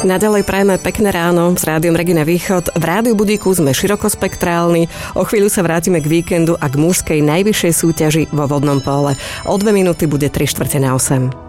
Naďalej prajeme pekné ráno s Rádiom Regina Východ. V Rádiu Budíku sme širokospektrálni. O chvíľu sa vrátime k víkendu a k mužskej najvyššej súťaži vo vodnom póle. O 2 minúty bude 7:45.